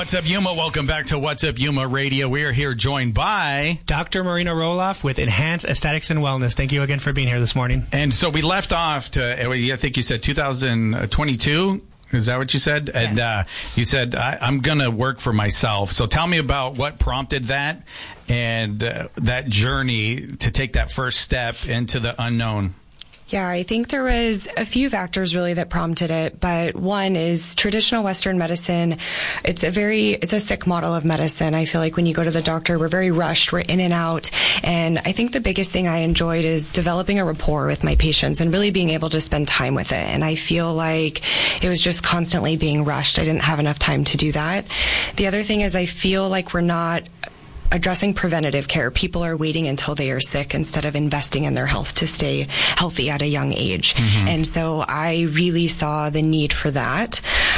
What's up, Yuma? Welcome back to What's Up, Yuma Radio. We are here joined by Dr. Marina Roloff with Enhanced Aesthetics and Wellness. Thank you again for being here this morning. And so we left off to, I think you said 2022. Is that what you said? Yes. And you said, I'm going to work for myself. So tell me about what prompted that and that journey to take that first step into the unknown. Yeah, I think there was a few factors really that prompted it, but one is traditional Western medicine. It's a sick model of medicine. I feel like when you go to the doctor, we're very rushed, we're in and out. And I think the biggest thing I enjoyed is developing a rapport with my patients and really being able to spend time with it. And I feel like it was just constantly being rushed. I didn't have enough time to do that. The other thing is I feel like we're not addressing preventative care. People are waiting until they are sick instead of investing in their health to stay healthy at a young age. Mm-hmm. And so I really saw the need for that.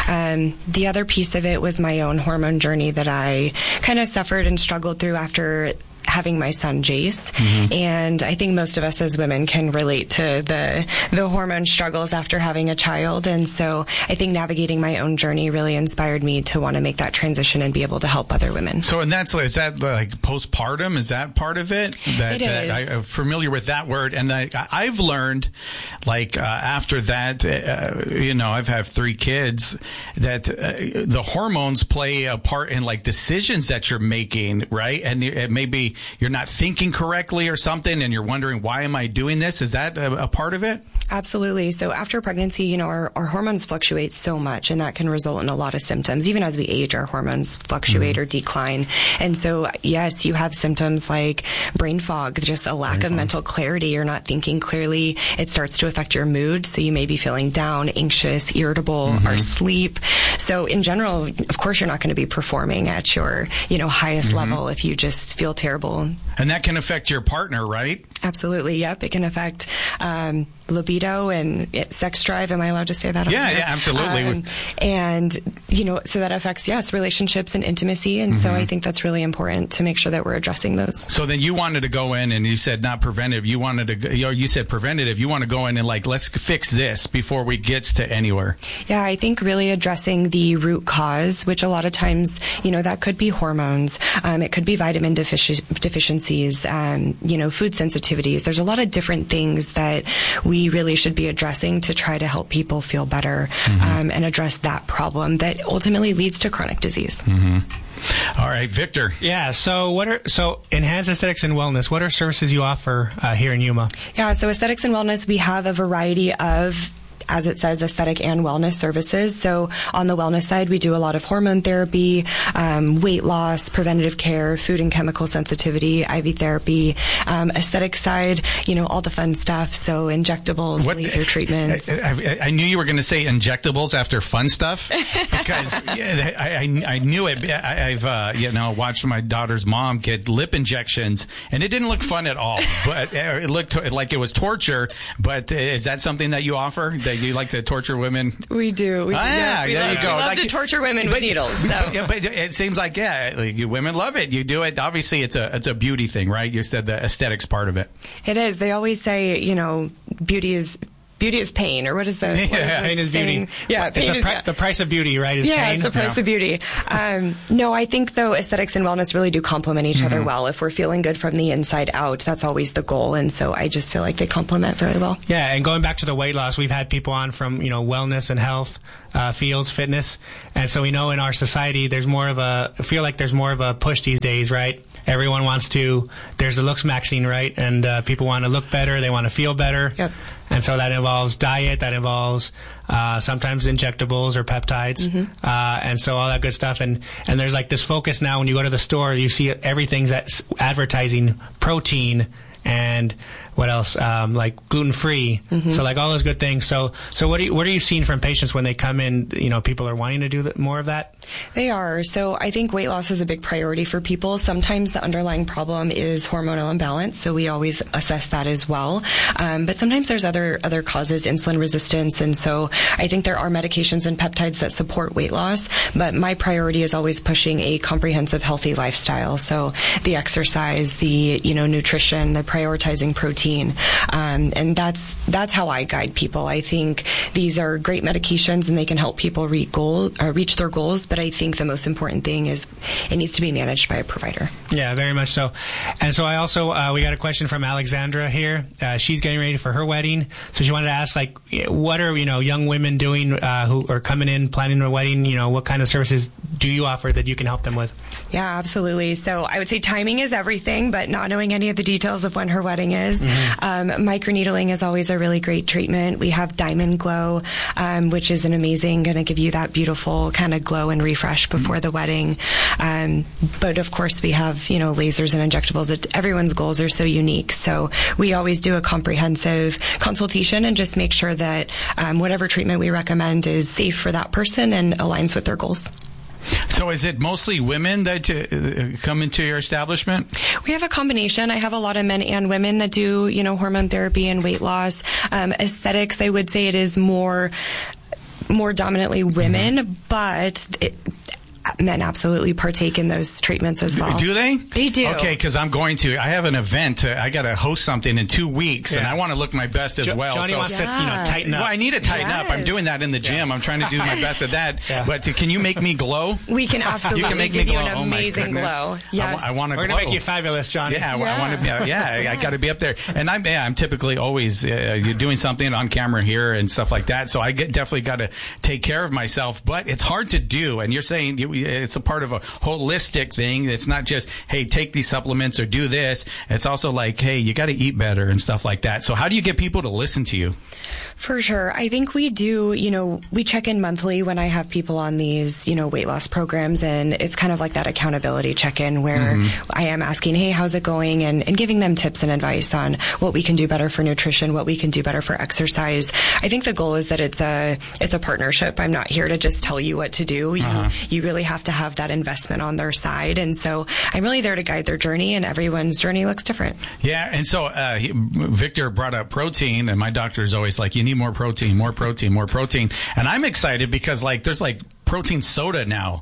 The other piece of it was my own hormone journey that I kind of suffered and struggled through after having my son Jace. Mm-hmm. And I think most of us as women can relate to the hormone struggles after having a child. And so I think navigating my own journey really inspired me to want to make that transition and be able to help other women. So, and is that like postpartum? Is that part of it? It is. I'm familiar with that word. And I've learned, after that, I've had 3 kids, that the hormones play a part in decisions that you're making, right? And it maybe you're not thinking correctly or something, and you're wondering, why am I doing this? Is that a part of it? Absolutely. So after pregnancy, our hormones fluctuate so much, and that can result in a lot of symptoms. Even as we age, our hormones fluctuate or decline. And so, yes, you have symptoms like brain fog, just a lack of mental clarity. You're not thinking clearly. It starts to affect your mood. So you may be feeling down, anxious, irritable, or sleep. So in general, of course, you're not going to be performing at your, highest level if you just feel terrible. And that can affect your partner, right? Absolutely. Yep. It can affect libido and sex drive. Am I allowed to say that? Yeah, absolutely. So that affects, relationships and intimacy. And so I think that's really important to make sure that we're addressing those. So then you wanted to go in, and you said not preventive. You wanted to, you said preventative. You want to go in and let's fix this before we get to anywhere. Yeah, I think really addressing the root cause, which a lot of times, that could be hormones. It could be vitamin deficiencies, food sensitivities. There's a lot of different things that we really should be addressing to try to help people feel better and address that problem that ultimately leads to chronic disease. All right, Victor. Yeah. So Enhanced Aesthetics and Wellness, what are services you offer here in Yuma? Yeah. So Aesthetics and Wellness, we have a variety of, as it says, aesthetic and wellness services. So on the wellness side, we do a lot of hormone therapy, weight loss, preventative care, food and chemical sensitivity, IV therapy. Aesthetic side, all the fun stuff. So injectables, laser treatments. I knew you were going to say injectables after fun stuff because I knew it. I've watched my daughter's mom get lip injections, and it didn't look fun at all. But it looked like it was torture. But is that something that you offer? You like to torture women? We do. We love to torture women with needles. So. But it seems like, women love it. You do it. Obviously, it's a beauty thing, right? You said the aesthetics part of it. It is. They always say, beauty is pain, or what is the pain is beauty. Yeah, the price of beauty, right? Is pain. It's the price of beauty. No, I think though aesthetics and wellness really do complement each other well. If we're feeling good from the inside out, that's always the goal, and so I just feel like they complement very well. Yeah, and going back to the weight loss, we've had people on from wellness and health fields, fitness, and so we know in our society there's more of a push these days, right? Everyone wants to. There's the looks maxing, right? And people want to look better. They want to feel better. Yep. And so that involves diet. That involves sometimes injectables or peptides, and so all that good stuff. And there's this focus now. When you go to the store, you see everything's advertising protein and what else? Gluten-free. So all those good things. So what are you seeing from patients when they come in? People are wanting to do more of that? They are. So I think weight loss is a big priority for people. Sometimes the underlying problem is hormonal imbalance. So we always assess that as well. But sometimes there's other causes, insulin resistance. And so I think there are medications and peptides that support weight loss. But my priority is always pushing a comprehensive, healthy lifestyle. So the exercise, the, nutrition, the prioritizing protein. And that's how I guide people. I think these are great medications and they can help people reach their goals. But I think the most important thing is it needs to be managed by a provider. Yeah, very much so. And so I also, we got a question from Alexandra here. She's getting ready for her wedding. So she wanted to ask, like, what are, young women doing who are coming in, planning a wedding? What kind of services do you offer that you can help them with? Yeah, absolutely. So I would say timing is everything, but not knowing any of the details of when her wedding is. Microneedling is always a really great treatment. We have Diamond Glow, which is an amazing, going to give you that beautiful kind of glow and refresh before the wedding. But of course we have, lasers and injectables. Everyone's goals are so unique. So we always do a comprehensive consultation and just make sure that whatever treatment we recommend is safe for that person and aligns with their goals. So is it mostly women that come into your establishment? We have a combination. I have a lot of men and women that do, hormone therapy and weight loss. Aesthetics, I would say it is more dominantly women, but men absolutely partake in those treatments as well. Do they? They do. Okay, because I have an event. I got to host something in 2 weeks, and I want to look my best as well. Johnny wants to, tighten up. Well, I need to tighten up. I'm doing that in the gym. I'm trying to do my best at that. But can you make me glow? We can absolutely you can make give me glow. you an amazing glow. Yes. I want to glow. We're going to make you fabulous, Johnny. Yeah, I want to. I got to be up there. And I'm typically always doing something on camera here and stuff like that. So I definitely got to take care of myself. But it's hard to do. And you're saying it's a part of a holistic thing. It's not just, hey, take these supplements or do this. It's also like, hey, you got to eat better and stuff like that. So how do you get people to listen to you? For sure. I think we do, we check in monthly when I have people on these, weight loss programs, and it's kind of like that accountability check-in where I am asking, hey, how's it going? And giving them tips and advice on what we can do better for nutrition, what we can do better for exercise. I think the goal is that it's a partnership. I'm not here to just tell you what to do. You really have to have that investment on their side. And so I'm really there to guide their journey, and everyone's journey looks different. Yeah. And so Victor brought up protein, and my doctor is always like, you need more protein, more protein, more protein. And I'm excited because there's protein soda now.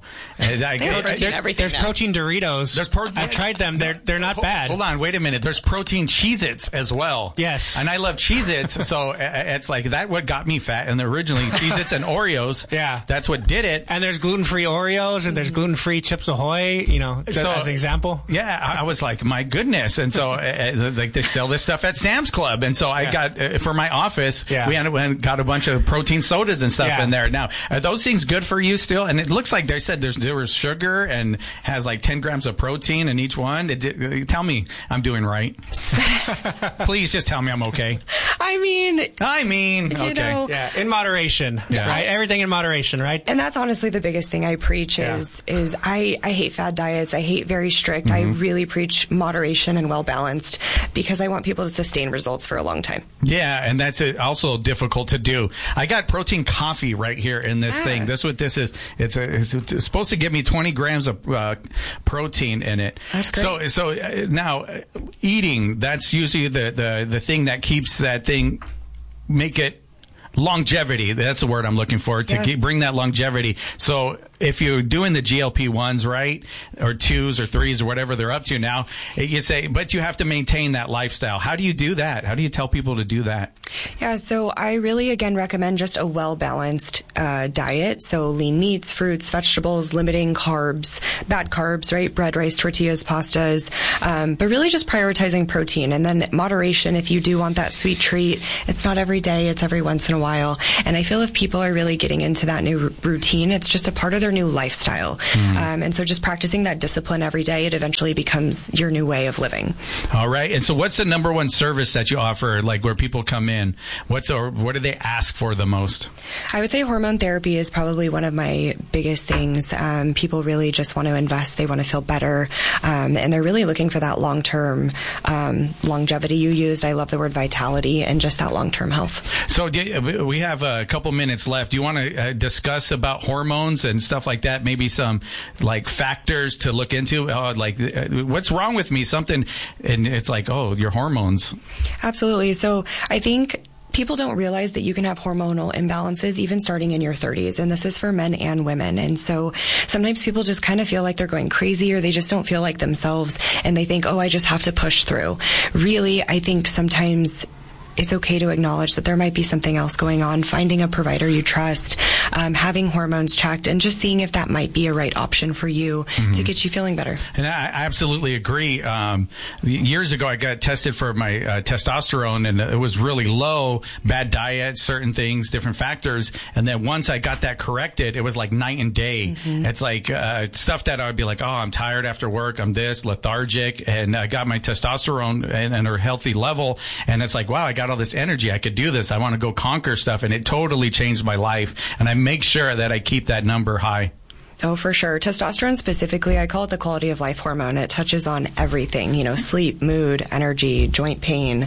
There's protein Doritos. I've tried them. They're not bad. Hold on, wait a minute. There's protein Cheez-Its as well. Yes. And I love Cheez-Its, so it's like that what got me fat. And originally Cheez-Its and Oreos. Yeah. That's what did it. And there's gluten-free Oreos and there's gluten-free Chips Ahoy, as an example. Yeah, I was like, my goodness. And so they sell this stuff at Sam's Club. And so I got, for my office, we went and got a bunch of protein sodas and stuff in there. Now, are those things good for you still? And it looks like they said there was sugar and has 10 grams of protein in each one. Tell me I'm doing right. Please just tell me I'm okay. I mean, okay. Yeah, in moderation. Yeah. Right? Everything in moderation, right? And that's honestly the biggest thing I preach is I hate fad diets. I hate very strict. I really preach moderation and well-balanced because I want people to sustain results for a long time. Yeah, and that's also difficult to do. I got protein coffee right here in this thing. That's what this is. It's supposed to give me 20 grams of protein in it. That's great. So now eating, that's usually the thing that keeps that thing, make it longevity. That's the word I'm looking for, to bring that longevity. So if you're doing the GLP-1s, right, or 2s or 3s or whatever they're up to now, you say, but you have to maintain that lifestyle. How do you do that? How do you tell people to do that? Yeah, so I really, again, recommend just a well-balanced diet. So lean meats, fruits, vegetables, limiting carbs, bad carbs, right, bread, rice, tortillas, pastas, but really just prioritizing protein. And then moderation, if you do want that sweet treat, it's not every day, it's every once in a while. And I feel if people are really getting into that new routine, it's just a part of their new lifestyle. And so just practicing that discipline every day, it eventually becomes your new way of living. All right. And so what's the number one service that you offer, where people come in? What do they ask for the most? I would say hormone therapy is probably one of my biggest things. People really just want to invest. They want to feel better. And they're really looking for that long-term longevity you used. I love the word vitality and just that long-term health. So we have a couple minutes left. Do you want to discuss about hormones and stuff like that? Maybe some factors to look into, what's wrong with me? Something, and it's your hormones. Absolutely. So I think people don't realize that you can have hormonal imbalances even starting in your 30s, and this is for men and women. And so sometimes people just kind of feel like they're going crazy, or they just don't feel like themselves, and they think, oh, I just have to push through. Really, I think sometimes it's okay to acknowledge that there might be something else going on, finding a provider you trust, having hormones checked, and just seeing if that might be a right option for you to get you feeling better. And I absolutely agree. Years ago, I got tested for my testosterone, and it was really low, bad diet, certain things, different factors. And then once I got that corrected, it was like night and day. It's like stuff that I would be like, oh, I'm tired after work, I'm this, lethargic, and I got my testosterone and a healthy level, and it's like, wow, I got all this energy. I could do this. I want to go conquer stuff. And it totally changed my life. And I make sure that I keep that number high. Oh, for sure. Testosterone specifically, I call it the quality of life hormone. It touches on everything, sleep, mood, energy, joint pain,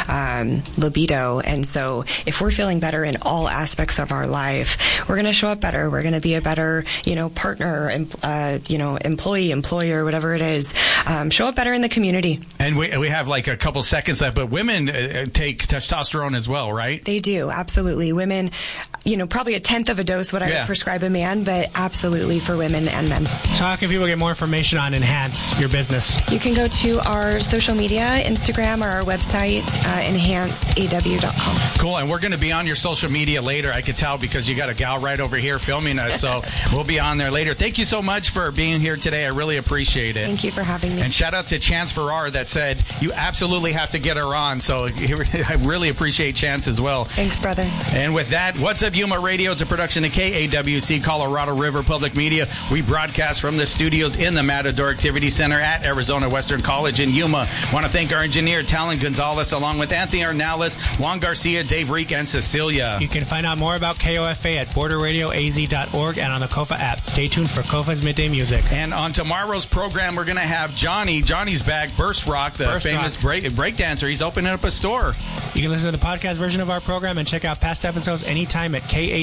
libido. And so if we're feeling better in all aspects of our life, we're going to show up better. We're going to be a better, partner, employee, employer, whatever it is. Show up better in the community. And we have like a couple seconds left, but women take testosterone as well, right? They do. Absolutely. Women, probably a tenth of a dose what I would prescribe a man, but absolutely for women and men. So how can people get more information on Enhance, your business? You can go to our social media, Instagram, or our website, enhanceaw.com. Cool. And we're going to be on your social media later. I could tell because you got a gal right over here filming us. So we'll be on there later. Thank you so much for being here today. I really appreciate it. Thank you for having me. And shout out to Chance Farrar that said you absolutely have to get her on. So I really appreciate Chance as well. Thanks, brother. And with that, What's Up Yuma Radio is a production of KAWC, Colorado River Public Media. We broadcast from the studios in the Matador Activity Center at Arizona Western College in Yuma. Want to thank our engineer, Talon Gonzalez, along with Anthony Arnales, Juan Garcia, Dave Reek, and Cecilia. You can find out more about KOFA at borderradioaz.org and on the KOFA app. Stay tuned for KOFA's Midday Music. And on tomorrow's program, we're going to have Johnny. Johnny's back, Burst Rock, the famous break dancer. He's opening up a store. You can listen to the podcast version of our program and check out past episodes anytime at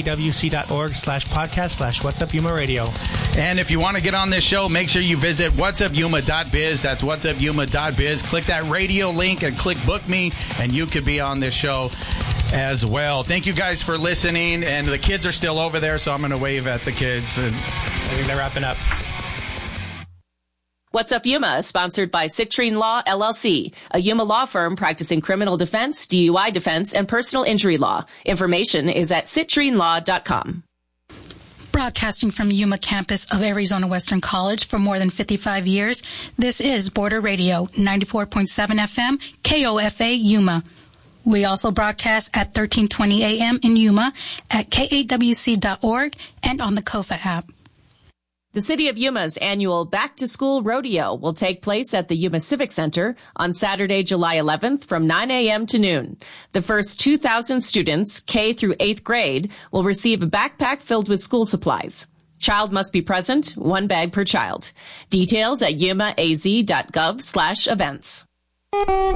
kawc.org/podcast/whatsupyuma-radio. And if you want to get on this show, make sure you visit whatsupyuma.biz. That's whatsupyuma.biz. Click that radio link and click book me, and you could be on this show as well. Thank you guys for listening. And the kids are still over there, so I'm going to wave at the kids. I think they're wrapping up. What's Up Yuma is sponsored by Citrine Law, LLC, a Yuma law firm practicing criminal defense, DUI defense, and personal injury law. Information is at citrinelaw.com. Broadcasting from Yuma campus of Arizona Western College for more than 55 years, this is Border Radio, 94.7 FM, KOFA Yuma. We also broadcast at 1320 AM in Yuma, at kawc.org, and on the KOFA app. The City of Yuma's annual Back to School Rodeo will take place at the Yuma Civic Center on Saturday, July 11th from 9 a.m. to noon. The first 2,000 students, K through 8th grade, will receive a backpack filled with school supplies. Child must be present, 1 bag per child. Details at yumaaz.gov/events.